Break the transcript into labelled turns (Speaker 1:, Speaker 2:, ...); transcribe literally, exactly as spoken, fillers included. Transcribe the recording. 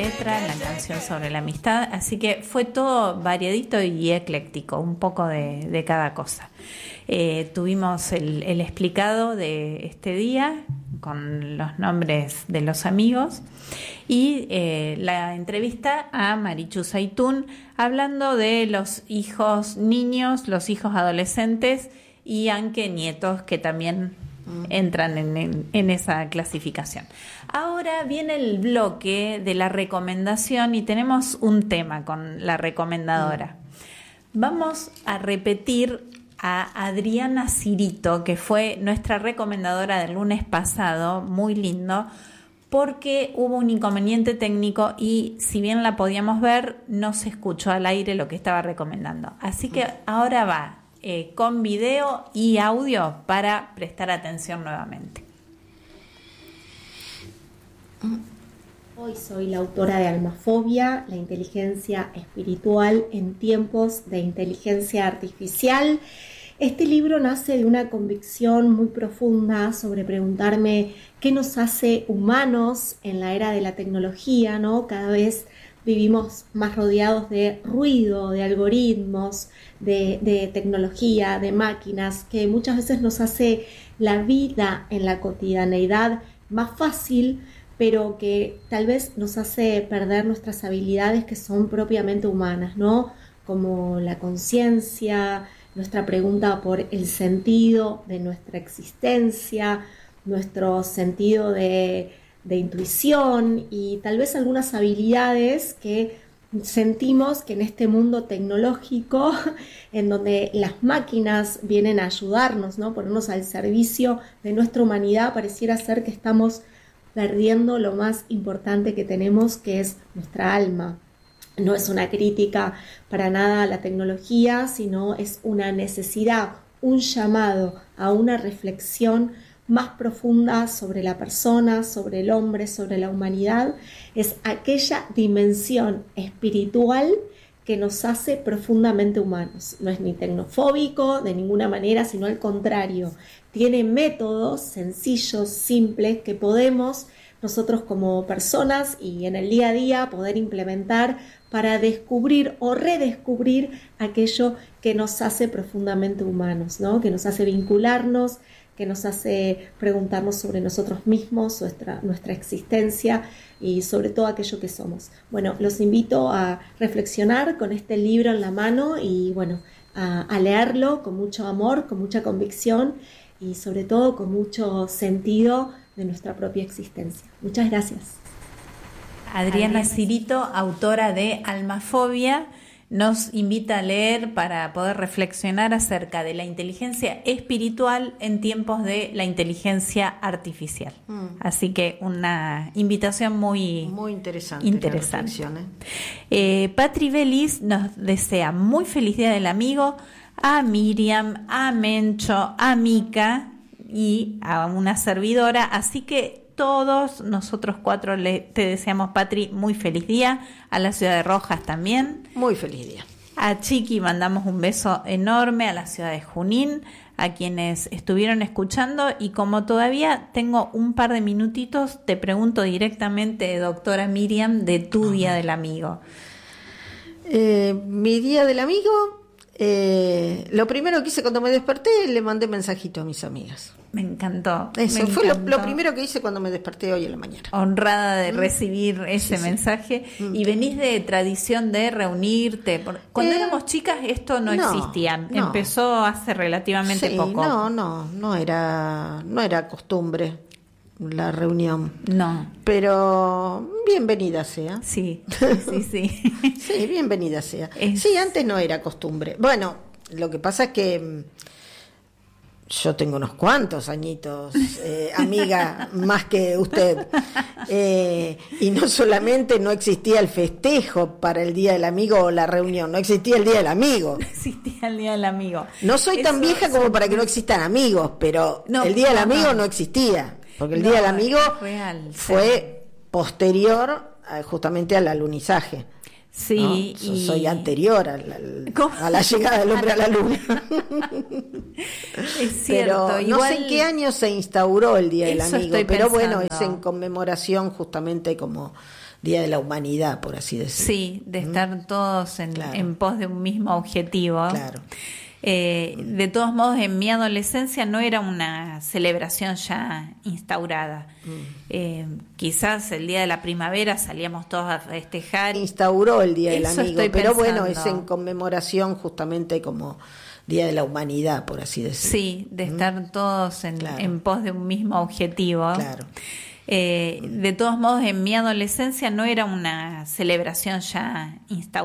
Speaker 1: letra, la canción sobre la amistad, así que fue todo variadito y ecléctico, un poco de, de cada cosa. Eh, tuvimos el, el explicado de este día con los nombres de los amigos y eh, la entrevista a Marichu Zaitún hablando de los hijos niños, los hijos adolescentes y aunque nietos que también entran en, en, en esa clasificación. Ahora viene el bloque de la recomendación y tenemos un tema con la recomendadora. Vamos a repetir a Adriana Cirito, que fue nuestra recomendadora del lunes pasado, muy lindo, porque hubo un inconveniente técnico y si bien la podíamos ver, no se escuchó al aire lo que estaba recomendando. Así que ahora va eh, con video y audio para prestar atención nuevamente.
Speaker 2: Hoy soy la autora de Almafobia, la inteligencia espiritual en tiempos de inteligencia artificial. Este libro nace de una convicción muy profunda sobre preguntarme qué nos hace humanos en la era de la tecnología, ¿no? Cada vez vivimos más rodeados de ruido, de algoritmos, de, de tecnología, de máquinas, que muchas veces nos hace la vida en la cotidianeidad más fácil, pero que tal vez nos hace perder nuestras habilidades que son propiamente humanas, ¿no? Como la conciencia, nuestra pregunta por el sentido de nuestra existencia, nuestro sentido de, de intuición y tal vez algunas habilidades que sentimos que en este mundo tecnológico, en donde las máquinas vienen a ayudarnos, ¿no? Ponernos al servicio de nuestra humanidad, pareciera ser que estamos perdiendo lo más importante que tenemos, que es nuestra alma. No es una crítica para nada a la tecnología, sino es una necesidad, un llamado a una reflexión más profunda sobre la persona, sobre el hombre, sobre la humanidad. Es aquella dimensión espiritual que nos hace profundamente humanos. No es ni tecnofóbico de ninguna manera, sino al contrario. Tiene métodos sencillos, simples, que podemos nosotros como personas y en el día a día poder implementar para descubrir o redescubrir aquello que nos hace profundamente humanos, ¿no? Que nos hace vincularnos, que nos hace preguntarnos sobre nosotros mismos, nuestra, nuestra existencia y sobre todo aquello que somos. Bueno, los invito a reflexionar con este libro en la mano y bueno, a, a leerlo con mucho amor, con mucha convicción y sobre todo con mucho sentido de nuestra propia existencia. Muchas gracias.
Speaker 1: Adriana Cirito, autora de Almafobia, nos invita a leer para poder reflexionar acerca de la inteligencia espiritual en tiempos de la inteligencia artificial. Mm. Así que una invitación muy,
Speaker 3: muy interesante.
Speaker 1: interesante. ¿eh? Eh, Patri Vélez nos desea muy feliz Día del Amigo a Miriam, a Mencho, a Mica y a una servidora, así que todos nosotros cuatro le, te deseamos, Patri, muy feliz día, a la ciudad de Rojas también.
Speaker 3: Muy feliz día.
Speaker 1: A Chiqui mandamos un beso enorme, a la ciudad de Junín, a quienes estuvieron escuchando y como todavía tengo un par de minutitos, te pregunto directamente, doctora Miriam, de tu Ajá. Día del Amigo.
Speaker 3: Eh, mi Día del Amigo... Eh, lo primero que hice cuando me desperté, le mandé mensajito a mis amigas.
Speaker 1: Me encantó.
Speaker 3: Eso
Speaker 1: me
Speaker 3: fue
Speaker 1: encantó.
Speaker 3: Lo, lo primero que hice cuando me desperté hoy en la mañana.
Speaker 1: Honrada de
Speaker 3: ¿Mm?
Speaker 1: recibir ese sí, mensaje. Sí. Y venís de tradición de reunirte. Cuando eh, éramos chicas esto no, no existía. No. Empezó hace relativamente
Speaker 3: sí,
Speaker 1: poco.
Speaker 3: No, no, no era, no era costumbre la reunión.
Speaker 1: No.
Speaker 3: Pero bienvenida sea.
Speaker 1: Sí, sí, sí. Sí,
Speaker 3: sí bienvenida sea.
Speaker 1: Es...
Speaker 3: Sí, antes no era costumbre. Bueno, lo que pasa es que yo tengo unos cuantos añitos, eh, amiga, más que usted. Eh, y no solamente no existía el festejo para el Día del Amigo o la reunión, no existía el Día del Amigo.
Speaker 1: No existía el Día del Amigo.
Speaker 3: No soy tan Eso, vieja como para que no existan amigos, pero no, el Día del Amigo no, no existía. Porque el no, Día del Amigo
Speaker 1: real,
Speaker 3: fue sí. posterior a, justamente al alunizaje.
Speaker 1: Sí,
Speaker 3: ¿no?
Speaker 1: y...
Speaker 3: soy anterior a la, a la llegada del hombre a la luna.
Speaker 1: Es cierto.
Speaker 3: Pero
Speaker 1: Igual...
Speaker 3: no sé en qué año se instauró el Día del
Speaker 1: Eso
Speaker 3: Amigo,
Speaker 1: estoy
Speaker 3: pero
Speaker 1: pensando.
Speaker 3: bueno, es en conmemoración justamente como Día de la Humanidad, por así decirlo.
Speaker 1: Sí, de estar ¿Mm? todos en, claro. en pos de un mismo objetivo.
Speaker 3: Claro.
Speaker 1: Eh, de todos modos, en mi adolescencia no era una celebración ya instaurada. Mm. Eh, quizás el día de la primavera salíamos todos a festejar.
Speaker 3: Instauró el Día
Speaker 1: Eso
Speaker 3: del Amigo, pero
Speaker 1: pensando.
Speaker 3: Bueno, es en conmemoración justamente como Día de la Humanidad, por así decirlo.
Speaker 1: Sí, de estar ¿Mm? todos en, claro. en pos de un mismo objetivo.
Speaker 3: Claro.
Speaker 1: Eh, de todos modos, en mi adolescencia no era una celebración ya instaurada.